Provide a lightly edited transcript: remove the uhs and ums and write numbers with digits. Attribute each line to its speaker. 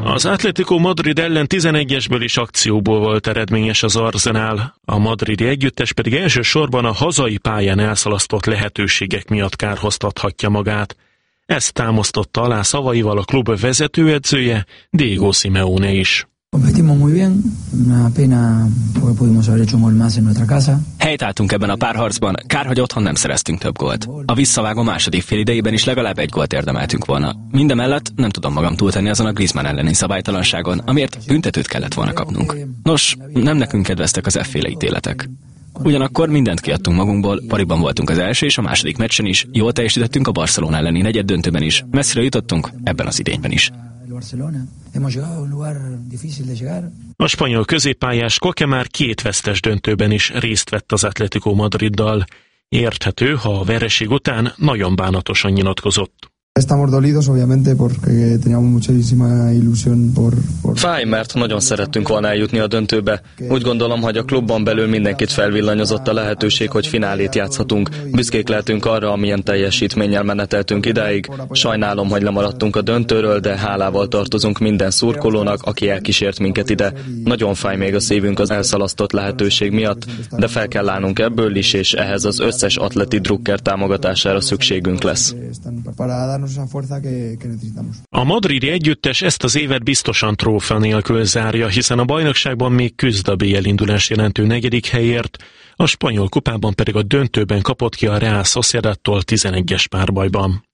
Speaker 1: Az Atlético Madrid ellen 11-esből is akcióból volt eredményes az Arsenal, a madridi együttes pedig elsősorban a hazai pályán elszalasztott lehetőségek miatt kárhoztathatja magát. Ezt támasztotta alá szavaival a klub vezetőedzője, Diego Simeone is.
Speaker 2: Helytálltunk ebben a párharcban, kár, hogy otthon nem szereztünk több gólt. A visszavágó második félidejében is legalább egy gólt érdemeltünk volna. Mindemellett nem tudom magam túltenni azon a Griezmann elleni szabálytalanságon, amiért büntetőt kellett volna kapnunk. Nos, nem nekünk kedveztek az efféle ítéletek. Ugyanakkor mindent kiadtunk magunkból, pariban voltunk az első és a második meccsen is, jól teljesítettünk a Barcelona elleni negyeddöntőben is, messzire jutottunk ebben az idényben is.
Speaker 1: A spanyol középpályás Koke már 2 vesztes döntőben is részt vett az Atlético Madriddal. Érthető, ha a vereség után nagyon bánatosan nyilatkozott.
Speaker 3: Fáj, mert nagyon szerettünk volna eljutni a döntőbe. Úgy gondolom, hogy a klubban belül mindenkit felvillanyozott a lehetőség, hogy finálét játszhatunk. Büszkék lehetünk arra, amilyen teljesítménnyel meneteltünk idáig. Sajnálom, hogy lemaradtunk a döntőről, de hálával tartozunk minden szurkolónak, aki elkísért minket ide. Nagyon fáj még a szívünk az elszalasztott lehetőség miatt, de fel kell állnunk ebből is, és ehhez az összes atleti drukker támogatására szükségünk lesz.
Speaker 1: A madridi együttes ezt az évet biztosan trófea nélkül zárja, hiszen a bajnokságban még küzd a BL indulás jelentő 4. helyért, a spanyol kupában pedig a döntőben kapott ki a Real Sociedadtól 11-es párbajban.